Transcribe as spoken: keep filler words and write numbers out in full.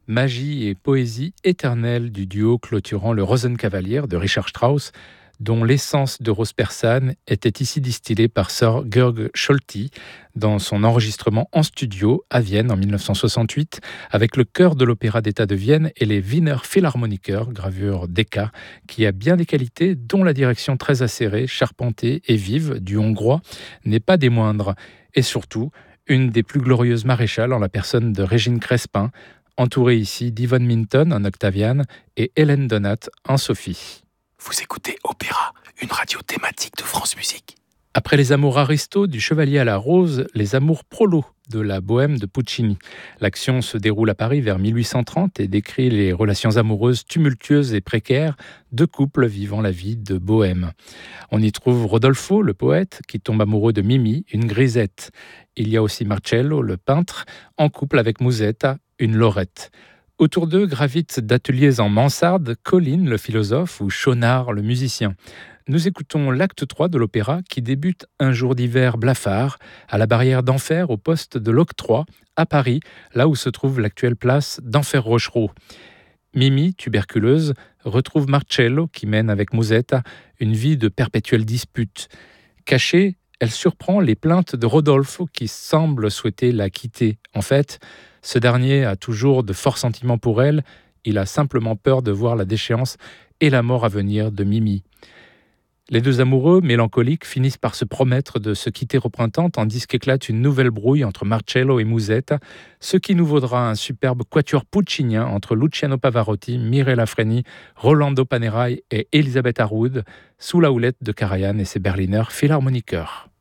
magie et poésie éternelle du duo clôturant le Rosenkavalier de Richard Strauss, dont l'essence de Rose persane était ici distillée par Sir Georg Scholti dans son enregistrement en studio à Vienne en mille neuf cent soixante-huit avec le chœur de l'Opéra d'État de Vienne et les Wiener Philharmoniker, gravure Decca, qui a bien des qualités dont la direction très acérée, charpentée et vive du hongrois n'est pas des moindres. Et surtout, une des plus glorieuses maréchales en la personne de Régine Crespin, entourée ici d'Yvonne Minton en Octaviane et Hélène Donat en Sophie. Vous écoutez Opéra, une radio thématique de France Musique. Après les amours aristos du Chevalier à la Rose, les amours prolos de la Bohème de Puccini. L'action se déroule à Paris vers mille huit cent trente et décrit les relations amoureuses tumultueuses et précaires de couples vivant la vie de Bohème. On y trouve Rodolfo, le poète, qui tombe amoureux de Mimi, une grisette. Il y a aussi Marcello, le peintre, en couple avec Musetta, une lorette. Autour d'eux gravitent d'ateliers en mansarde Colline, le philosophe, ou Schaunard, le musicien. Nous écoutons l'acte trois de l'opéra qui débute un jour d'hiver blafard à la barrière d'Enfer au poste de l'Octroi à Paris, là où se trouve l'actuelle place d'Enfer-Rochereau. Mimi, tuberculeuse, retrouve Marcello qui mène avec Musetta une vie de perpétuelle dispute. Cachée, elle surprend les plaintes de Rodolfo qui semble souhaiter la quitter. En fait, ce dernier a toujours de forts sentiments pour elle, il a simplement peur de voir la déchéance et la mort à venir de Mimi. Les deux amoureux, mélancoliques, finissent par se promettre de se quitter au printemps tandis qu'éclate une nouvelle brouille entre Marcello et Musetta, ce qui nous vaudra un superbe quatuor puccinien entre Luciano Pavarotti, Mirella Freni, Rolando Panerai et Elisabeth Harwood, sous la houlette de Karajan et ses Berliner Philharmoniker.